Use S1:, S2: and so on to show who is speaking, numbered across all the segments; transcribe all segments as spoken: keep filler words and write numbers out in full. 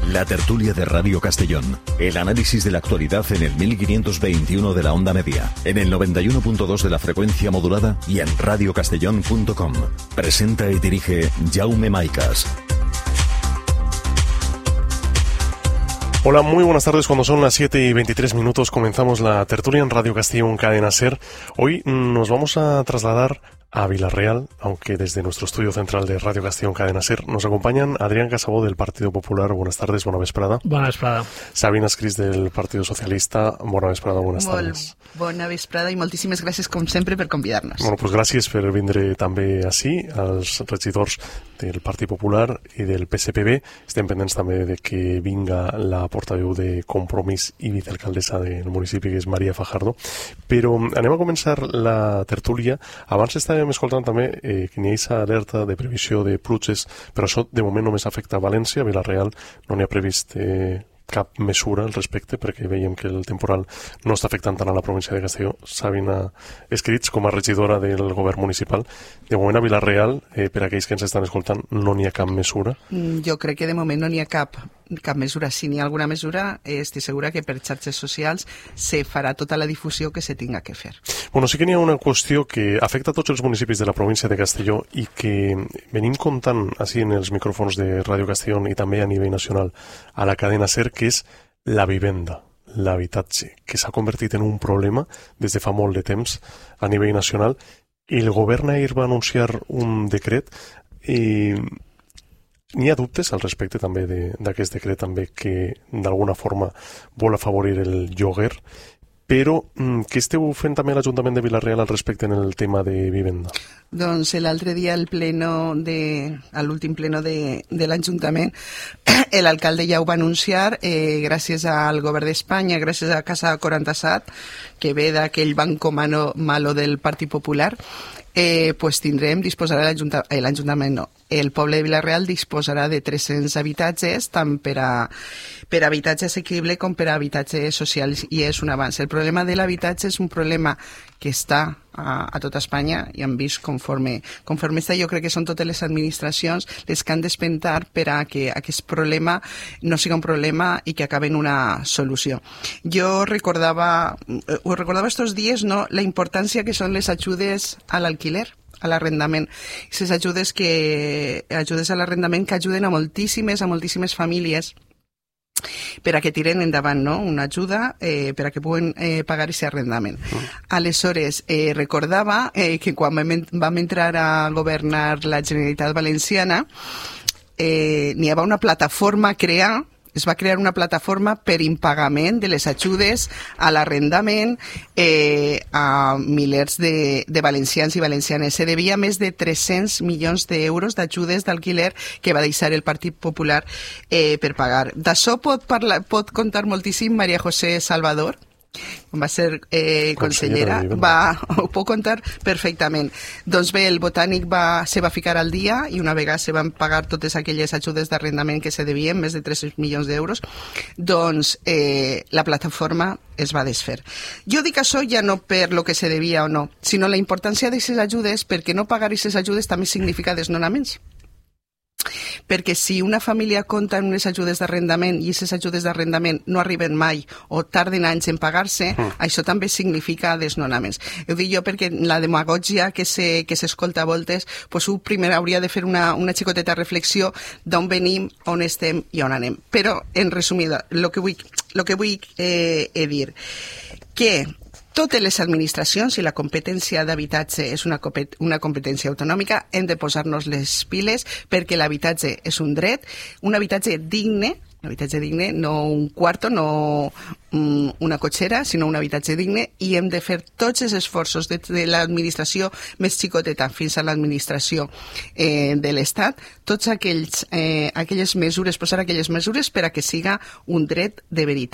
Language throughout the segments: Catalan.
S1: La tertulia de Radio Castellón. El análisis de la actualidad en el mil quinientos veintiuno de la onda media, en el noventa y uno punto dos de la frecuencia modulada y en radio castellón punto com. Presenta y dirige Jaume Maicas.
S2: Hola, muy buenas tardes. Cuando son las siete y veintitrés minutos comenzamos la tertulia en Radio Castellón Cadena Ser. Hoy nos vamos a trasladar a Vila-real, aunque desde nuestro estudio central de Radio Castellón Cadena Ser nos acompañan Adrián Casabó del Partido Popular. Buenas tardes, buena vesprada.
S3: Buena vesprada.
S2: Sabina Escris del Partido Socialista. Buena vesprada, buenas
S4: Molt
S2: tardes.
S4: Bona vesprada i moltíssimes gràcies, com sempre, per convidar-nos.
S2: Bueno, pues gràcies per vindre també així, als regidors del Partit Popular i del P S P B. Estem pendents també de que vinga la portaveu de Compromís i vicealcaldessa del municipi, que és Maria Fajardo. Però anem a començar la tertúlia. Abans estàvem escoltant també eh, que n'hi ha aquesta alerta de previsió de pluges, però això de moment només afecta a València. A Vila-real no n'hi ha previst eh, cap mesura al respecte, perquè veiem que el temporal no està afectant tant a la província de Castelló. Sabina Escrits, com a regidora del govern municipal, de moment a Vila-real, eh, per aquells que ens estan escoltant, no n'hi ha cap mesura?
S4: Jo crec que de moment no n'hi ha cap, cap mesura. Si n'hi ha alguna mesura, eh, estic segura que per xarxes socials se farà tota la difusió que se tinga que fer.
S2: Bueno, sí que n'hi ha una qüestió que afecta a tots els municipis de la província de Castelló i que venim contant així en els micròfons de Ràdio Castelló i també a nivell nacional a la cadena SER, que és la vivenda, l'habitatge, que s'ha convertit en un problema des de fa molt de temps a nivell nacional. I el govern ahir va anunciar un decret i n'hi ha dubtes al respecte també d'aquest decret, també que d'alguna forma vol afavorir el lloguer. Però què esteu fent també a l'Ajuntament de Vila-real al respecte en el tema de vivenda?
S4: Doncs l'altre dia al pleno de, a l'últim pleno de, de l'Ajuntament, l'alcalde ja ho va anunciar, eh, gràcies al govern d'Espanya, gràcies a Casa quaranta-set, que ve d'aquell banco malo, malo del Partit Popular, eh, pues tindrem, disposarà l'Ajuntament, eh, l'Ajuntament no, el poble de Vila-real disposarà de tres-cents habitatges, tant per a, per a habitatge assequible com per a habitatge social, i és un avanç. El problema de l'habitatge és un problema que està a, a tot Espanya i hem vist conforme, conforme està. Jo crec que són totes les administracions les que han d'espentar per a que aquest problema no siga un problema i que acabi en una solució. Jo recordava, ho recordava estos dies, no, la importància que són les ajudes a l'alquiler, a l'arrendament. Aquestes ajudes que ajudes a l'arrendament que ajuden a moltíssimes, a moltíssimes famílies per a que tiren endavant, no? Una ajuda eh, per a que puguen eh, pagar aquest arrendament. Mm. Aleshores, eh, recordava eh, que quan vam entrar a governar la Generalitat Valenciana eh, n'hi havia una plataforma a crear. Es va crear una plataforma per impagament de les ajudes a l'arrendament eh, a milers de, de valencians i valencianes. Se devia més de tres-cents milions d'euros d'ajudes d'alquiler que va deixar el Partit Popular eh, per pagar. D'això pot, parlar, pot contar moltíssim Maria José Salvador, quan va ser eh, consellera, va, ho puc contar perfectament. Doncs bé, el Botànic va, se va ficar al dia i una vegada se van pagar totes aquelles ajudes d'arrendament que se devien, més de tres-cents milions d'euros, doncs eh, la plataforma es va desfer. Jo dic això ja no per lo que se devia o no, sinó la importància d'aquestes ajudes, perquè no pagar aquestes ajudes també significa desnonaments. Perquè si una família compta en unes ajudes d'arrendament i aquestes ajudes d'arrendament no arriben mai o tarden anys en pagar-se, mm. això també significa desnonaments. Ho dic jo perquè la demagògia que se, que s'escolta a voltes, pues, un primer hauria de fer una, una xicoteta reflexió d'on venim, on estem i on anem. Però, en resumida, el que vull, lo que vull eh, dir que totes les administracions, i la competència d'habitatge és una, una competència autonòmica, hem de posar-nos les piles perquè l'habitatge és un dret, un habitatge digne, un habitatge digne, no un quarto, no um, una cotxera, sinó un habitatge digne, i hem de fer tots els esforços de, de l'administració més xicoteta fins a l'administració eh, de l'Estat, tots aquells, eh, aquelles mesures, posar aquelles mesures per a que siga un dret de veritat.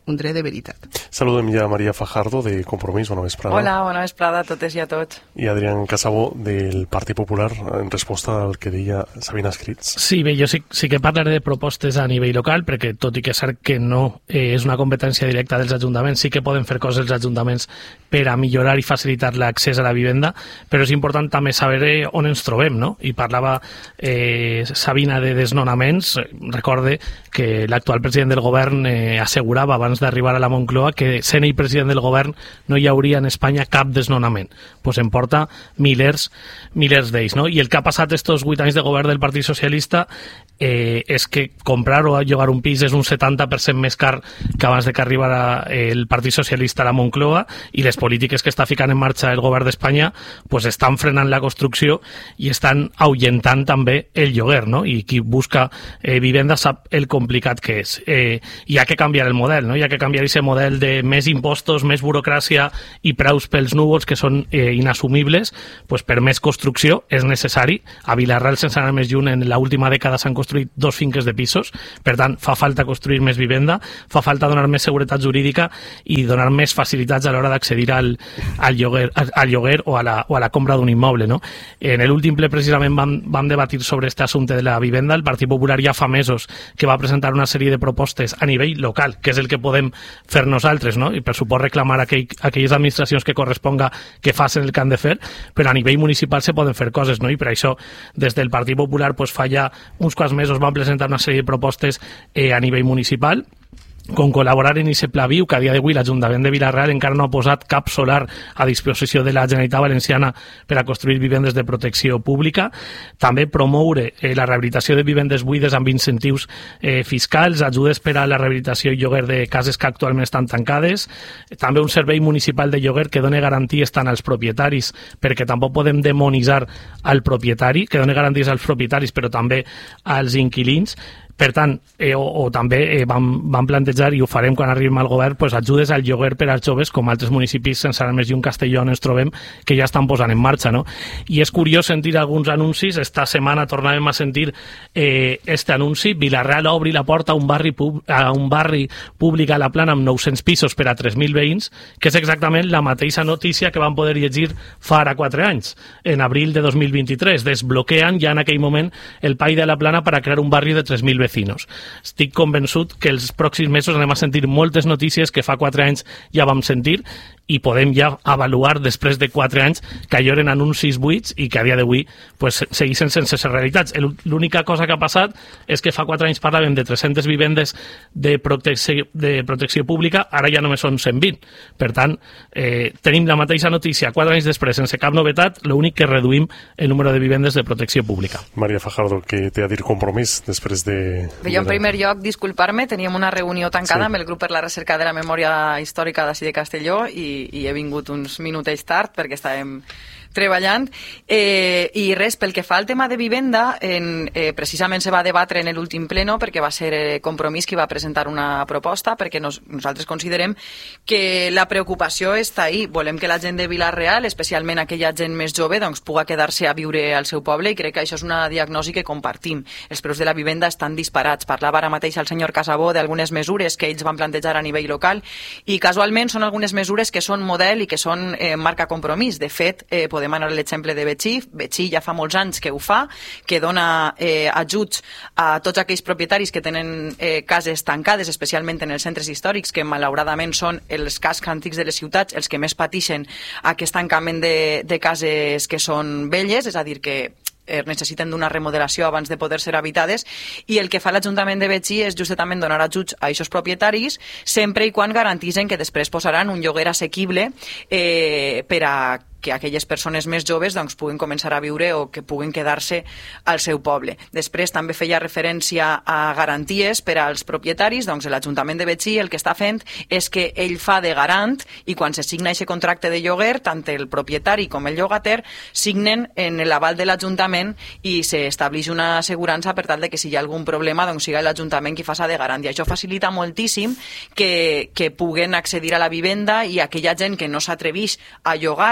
S4: un dret de veritat.
S2: Saludem ja a Maria Fajardo, de Compromís. Bona vesprada.
S3: Hola, bona vesprada a totes i a tots.
S2: I Adrián Casabó, del Partit Popular, en resposta al que deia Sabina Escrits.
S5: Sí, bé, jo sí, sí que parlaré de propostes a nivell local, perquè tot i que és cert que no eh, és una competència directa dels ajuntaments, sí que poden fer coses els ajuntaments per a millorar i facilitar l'accés a la vivenda, però és important també saber on ens trobem, no? I parlava eh, Sabina de desnonaments. Recorde que l'actual president del govern eh, assegurava abans d'arribar a la Moncloa que sent ell president del govern no hi hauria en Espanya cap desnonament. Pues en porta milers, milers d'ells, no? I el que ha passat estos vuit anys de govern del Partit Socialista eh, és que comprar o llogar un pis és un setanta per cent més car que abans de que arribara el Partit Socialista a la Moncloa, i les polítiques que està ficant en marxa el govern d'Espanya pues estan frenant la construcció i estan ahuyentant també el lloguer, no? I qui busca eh, vivenda sap el complicat que és. Eh, hi ha que canviar el model, no? Hi ha que canviar aquest model de més impostos, més burocràcia i preus pels núvols que són eh, inassumibles. Pues per més construcció és necessari. A Vila-real, sense anar més lluny, en l'última dècada s'han construït dos finques de pisos, per tant fa falta construir més vivenda, fa falta donar més seguretat jurídica i donar més facilitats a l'hora d'accedir al, al, lloguer, al, al lloguer o a la, o a la compra d'un immoble, no? En l'últim ple precisament vam, vam debatir sobre aquest assumpte de la vivenda. El Partit Popular ja fa mesos que va presentar una sèrie de propostes a nivell local, que és el que podem fer nosaltres, no? I per suport reclamar a aquell, a aquelles administracions que corresponga que facin el que han de fer, però a nivell municipal se poden fer coses, no? I per això des del Partit Popular pues, fa ja uns quants mesos van presentar una sèrie de propostes eh, a nivell municipal, com col·laborar en aquest pla viu, que a dia d'avui l'Ajuntament de Vila-real encara no ha posat cap solar a disposició de la Generalitat Valenciana per a construir vivendes de protecció pública. També promoure eh, la rehabilitació de vivendes buides amb incentius eh, fiscals, ajudes per a la rehabilitació i lloguer de cases que actualment estan tancades. També un servei municipal de lloguer que doni garanties tant als propietaris, perquè tampoc podem demonitzar al propietari, que doni garanties als propietaris, però també als inquilins. Per tant, eh, o, o també eh, vam, vam plantejar, i ho farem quan arribem al govern, pues, ajudes al lloguer per als joves, com altres municipis, sense anar més lluny, Castelló, on ens trobem, que ja estan posant en marxa, no? I és curiós sentir alguns anuncis. Esta setmana tornàvem a sentir eh, este anunci: Vila-real obri la porta a un barri, pub, a un barri públic a la Plana amb nou-cents pisos per a tres mil veïns, que és exactament la mateixa notícia que vam poder llegir fa ara quatre anys, en abril de dos mil vint-i-tres. Desbloquean ja en aquell moment el P A I de la Plana per a crear un barri de tres mil vecinos. Estic convençut que els pròxims mesos anem a sentir moltes notícies que fa quatre anys ja vam sentir, i podem ja avaluar després de quatre anys que allò eren anuncis buits i que a dia d'avui pues, segueixen sense ser realitats. L'única cosa que ha passat és que fa quatre anys parlàvem de tres-centes vivendes de protecció, de protecció pública, ara ja només són cent vint. Per tant, eh, tenim la mateixa notícia quatre anys després, sense cap novetat, l'únic que reduïm el número de vivendes de protecció pública.
S2: Maria Fajardo, què té a dir Compromís després de...
S3: Bé, jo en primer lloc, disculpar-me, teníem una reunió tancada sí. amb el grup per la recerca de la memòria històrica d'ací de Castelló i i he vingut uns minutets tard perquè estàvem treballant, eh, i res, pel que fa al tema de vivenda, en, eh, precisament se va debatre en l'últim pleno perquè va ser eh, Compromís qui va presentar una proposta, perquè nos, nosaltres considerem que la preocupació està ahí. Volem que la gent de Vila-real, especialment aquella gent més jove, doncs puga quedar-se a viure al seu poble, i crec que això és una diagnosi que compartim. Els preus de la vivenda estan disparats. Parlava ara mateix el senyor Casabó d'algunes mesures que ells van plantejar a nivell local, i casualment són algunes mesures que són model i que són eh, marca Compromís. De fet, eh, podem anar a l'exemple de Betxí. Betxí ja fa molts anys que ho fa, que dona eh, ajuts a tots aquells propietaris que tenen eh, cases tancades, especialment en els centres històrics, que malauradament són els cascs antics de les ciutats els que més pateixen aquest tancament de, de cases que són velles, és a dir, que necessiten d'una remodelació abans de poder ser habitades, i el que fa l'Ajuntament de Betxí és justament donar ajuts a aquests propietaris, sempre i quan garantitzen que després posaran un lloguer assequible eh, per a que aquelles persones més joves doncs, puguen començar a viure o que puguen quedar-se al seu poble. Després també feia referència a garanties per als propietaris. Doncs l'Ajuntament de Betxí el que està fent és que ell fa de garant, i quan se signa aquest contracte de lloguer, tant el propietari com el llogater signen en l'aval de l'Ajuntament i s'estableix una assegurança per tal de que si hi ha algun problema doncs siga l'Ajuntament qui faça de garant. I això facilita moltíssim que, que puguen accedir a la vivenda, i aquella gent que no s'atreveix a llogar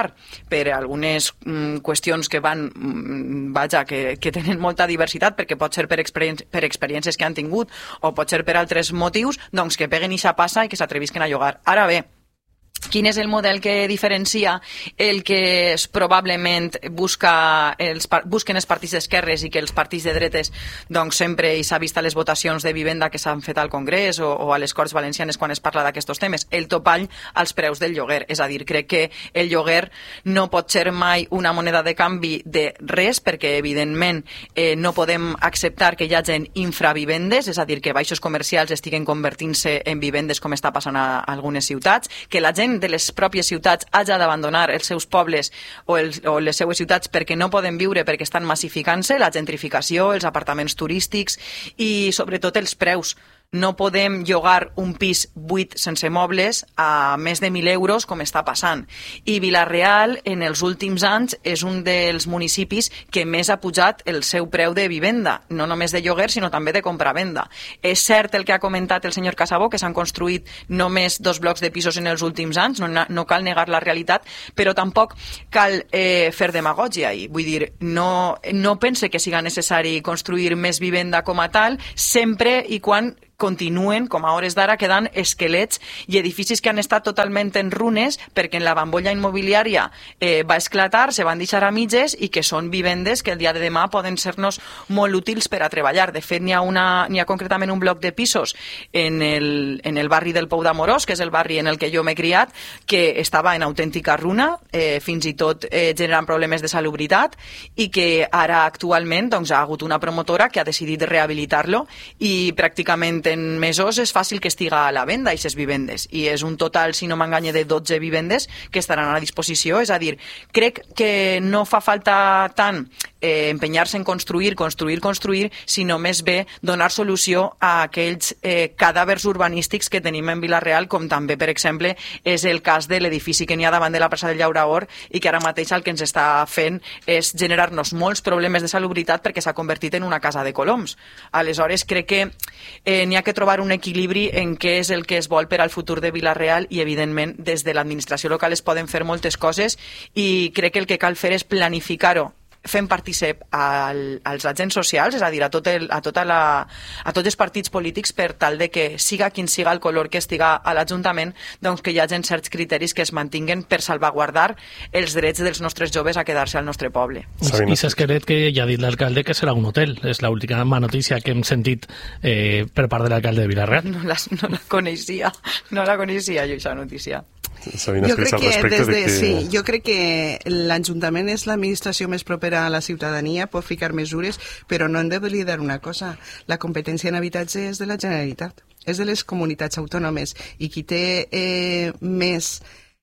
S3: per algunes mm, qüestions que van, mm, vaja, que, que tenen molta diversitat, perquè pot ser per, experien per experiències que han tingut o pot ser per altres motius, doncs que peguen ixa passa i que s'atrevisquen a llogar. Ara bé, quin és el model que diferencia el que es probablement busca els, busquen els partits d'esquerres i que els partits de dretes doncs sempre, i s'ha vist a les votacions de vivenda que s'han fet al Congrés o, o a les Corts Valencianes quan es parla d'aquests temes, el topall als preus del lloguer. És a dir, crec que el lloguer no pot ser mai una moneda de canvi de res, perquè evidentment eh, no podem acceptar que hi hagi infravivendes, és a dir, que baixos comercials estiguen convertint-se en vivendes com està passant a algunes ciutats, que la gent de les pròpies ciutats hagi d'abandonar els seus pobles o, els, o les seues ciutats perquè no poden viure, perquè estan massificant-se, la gentrificació, els apartaments turístics i sobretot els preus. No podem llogar un pis buit sense mobles a més de mil euros com està passant. I Vila-real en els últims anys és un dels municipis que més ha pujat el seu preu de vivenda, no només de lloguer sinó també de compra-venda. És cert el que ha comentat el senyor Casabó, que s'han construït només dos blocs de pisos en els últims anys, no, no cal negar la realitat, però tampoc cal eh, fer demagògia. I vull dir, no, no pense que siga necessari construir més vivenda com a tal, sempre i quan continuen, com a hores d'ara, quedant esquelets i edificis que han estat totalment en runes perquè en la bombolla immobiliària eh, va esclatar, se van deixar a mitges i que són vivendes que el dia de demà poden ser-nos molt útils per a treballar. De fet, n'hi ha, una, n'hi ha concretament un bloc de pisos en el, en el barri del Pou d'Amorós, que és el barri en el que jo m'he criat, que estava en autèntica runa, eh, fins i tot eh, generant problemes de salubritat, i que ara actualment doncs, ha hagut una promotora que ha decidit rehabilitar-lo i pràcticament en mesos és fàcil que estiga a la venda aquestes vivendes, i és un total, si no m'enganye, de dotze vivendes que estaran a disposició. És a dir, crec que no fa falta tant eh, empenyar-se en construir, construir, construir, sinó més bé donar solució a aquells eh, cadàvers urbanístics que tenim en Vila-real, com també, per exemple, és el cas de l'edifici que n'hi ha davant de la plaça del Llauraor i que ara mateix el que ens està fent és generar-nos molts problemes de salubritat perquè s'ha convertit en una casa de coloms. Aleshores, crec que eh, n'hi ha que trobar un equilibri en què és el que es vol per al futur de Vila-real i, evidentment, des de l'administració local es poden fer moltes coses i crec que el que cal fer és planificar-ho fent partícip al, als agents socials, és a dir, a, tot el, a, tota la, a tots els partits polítics, per tal de que siga quin siga el color que estiga a l'Ajuntament, doncs que hi hagi certs criteris que es mantinguen per salvaguardar els drets dels nostres joves a quedar-se al nostre poble.
S5: I s'esquelet que ja ha dit l'alcalde que serà un hotel. És l'última notícia que hem sentit eh, per part de l'alcalde de Vila-real.
S3: No la, no la coneixia, no la coneixia jo, aquesta notícia.
S2: Sabina,
S4: jo crec que, des de,
S2: de que...
S4: sí, jo crec que l'Ajuntament és l'administració més propera a la ciutadania, pot ficar mesures, però no hem d'oblidar una cosa, la competència en habitatge és de la Generalitat, és de les comunitats autònomes, i qui té eh, més,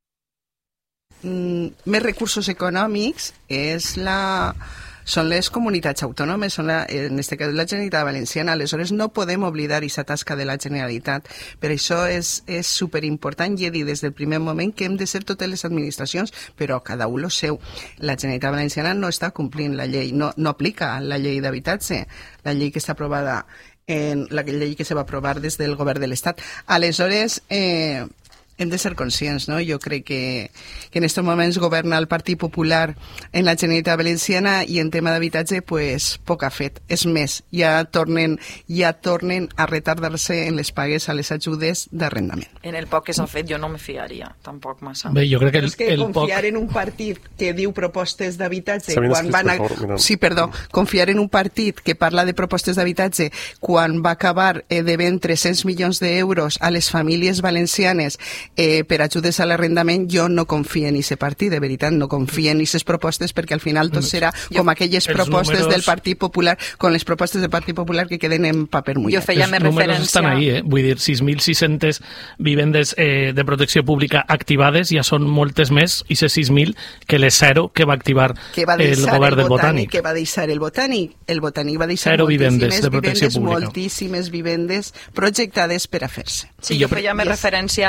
S4: mm, més recursos econòmics és la... són les comunitats autònomes, són la, en aquest cas la Generalitat Valenciana. Aleshores no podem oblidar aquesta tasca de la Generalitat. Per això és, és superimportant, i he dit des del primer moment que hem de ser totes les administracions, però cada un lo seu. La Generalitat Valenciana no està complint la llei, no, no aplica la llei d'habitatge, la llei que està aprovada, en la llei que se va aprovar des del govern de l'Estat. Aleshores, eh, hem de ser conscients, no? Jo crec que, que en aquests moments governa el Partit Popular en la Generalitat Valenciana i en tema d'habitatge, pues, poc ha fet. És més, ja tornen, ja tornen a retardar-se en les pagues a les ajudes d'arrendament.
S3: En el poc que s'ha fet jo no me fiaria, tampoc massa.
S5: Bé, jo crec que el,
S4: és que
S5: el
S4: confiar
S5: poc...
S4: en un partit que diu propostes d'habitatge
S2: Sabina,
S4: quan van a...
S2: favor,
S4: Sí, perdó, confiar en un partit que parla de propostes d'habitatge quan va acabar eh, devent tres-cents milions d'euros a les famílies valencianes eh, per ajudes a l'arrendament, jo no confio en aquest partit, de veritat, no confio en aquestes propostes, perquè al final tot serà com aquelles propostes números... del Partit Popular, com les propostes del Partit Popular que queden en paper mullat.
S3: Jo feia més
S5: referència...
S3: números
S5: estan ahí, eh? Vull dir, sis mil sis-centes vivendes eh, de protecció pública activades ja són moltes més, i ces sis mil que les zero que va activar
S4: que va
S5: el govern del Botànic.
S4: Que va deixar el Botànic. El Botànic va deixar
S5: zero
S4: moltíssimes
S5: vivendes de protecció
S4: vivendes,
S5: pública.
S4: moltíssimes vivendes projectades per a fer-se.
S3: Sí, jo feia més referència a aquestes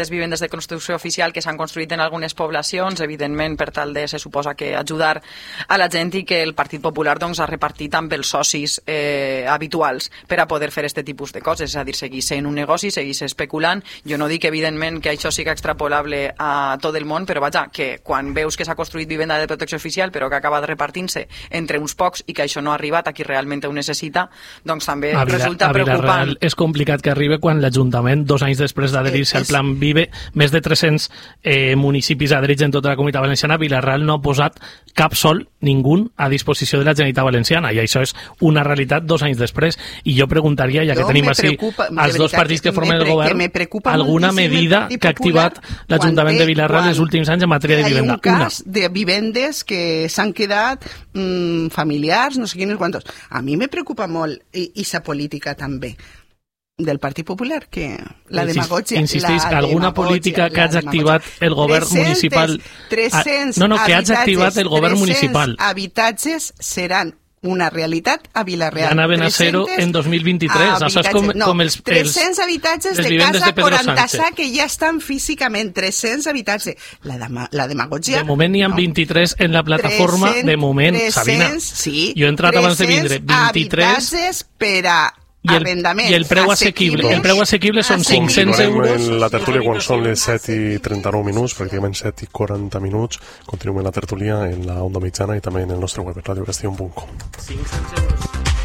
S3: aquestes vivendes de construcció oficial que s'han construït en algunes poblacions, evidentment per tal de, se suposa que ajudar a la gent, i que el Partit Popular doncs, ha repartit amb els socis eh, habituals per a poder fer aquest tipus de coses, és a dir, seguir sent un negoci, seguir especulant. Jo no dic, evidentment, que això siga extrapolable a tot el món, però vaja, que quan veus que s'ha construït vivenda de protecció oficial però que ha acabat repartint-se entre uns pocs i que això no ha arribat a qui realment ho necessita, doncs també
S5: a Vila,
S3: resulta
S5: a
S3: preocupant.
S5: És complicat que arribi quan l'Ajuntament, dos anys després d'adherir-se al Plan Vive, més de tres-cents eh, municipis adherits en tota la Comunitat Valenciana, Vila-real no ha posat cap sol, ningú, a disposició de la Generalitat Valenciana, i això és una realitat dos anys després. I jo preguntaria, ja que jo tenim així els dos partits que formen el govern, alguna medida que ha activat l'Ajuntament de Vila-real els últims anys en matèria de vivenda.
S4: Hi ha un cas de vivendes que s'han quedat mmm, familiars, no sé quins quantos. A mi me preocupa molt, i, i sa política també, del Partit Popular, que la demagogia...
S5: Insistís,
S4: la
S5: alguna
S4: demagogia,
S5: política que hagi activat el govern municipal...
S4: trescents
S5: no, no, que hagi activat el govern municipal.
S4: Habitatges seran una realitat a Vila-real.
S5: Ja anaven a zero en dos mil vint-i-tres. Això és com,
S4: no,
S5: com els,
S4: tres-cents habitatges
S5: els
S4: de casa
S5: de
S4: quaranta-set que ja estan físicament. tres-cents habitatges. La, dema, la demagogia...
S5: De moment n'hi ha no. vint-i-tres en la plataforma. trescents, de moment, Sabina.
S4: Sí,
S5: jo he entrat abans de vindre. vint-i-tres
S4: habitatges per a
S5: I el, I el preu assequible. El preu assequible són cinc-cents euros.
S2: En la tertúlia, quan són les set i trenta-nou minuts, pràcticament set i quaranta minuts, continuem en la tertúlia en la Onda Mitjana i també en el nostre web, radio castellón punt com.
S5: cinc-cents euros.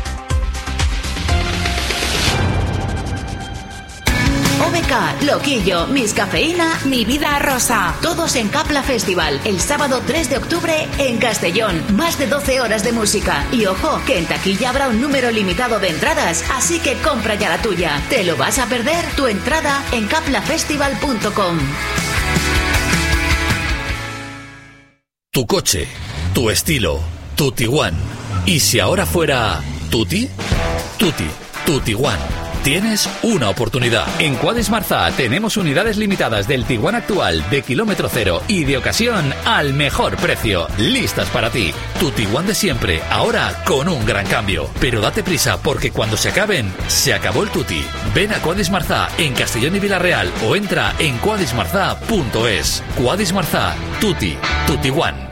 S6: O B K, Loquillo, Miss Cafeína, Mi Vida Rosa. Todos en Capla Festival, el sábado tres de octubre en Castellón. Más de doce horas de música. Y ojo, que en taquilla habrá un número limitado de entradas, así que compra ya la tuya. ¿Te lo vas a perder? Tu entrada en capla festival punto com.
S7: Tu coche, tu estilo, tu Tiguan. ¿Y si ahora fuera Tuti? Tuti, tu Tiguan. Tienes una oportunidad. En Quadis Marzá tenemos unidades limitadas del Tiguan actual, de kilómetro cero y de ocasión al mejor precio. Listas para ti. Tu Tiguan de siempre, ahora con un gran cambio. Pero date prisa porque cuando se acaben, se acabó el Tuti. Ven a Quadis Marzá en Castellón y Vila-real o entra en quadis marzá punto es. Quadis Marzá, Tuti, tu Tiguan.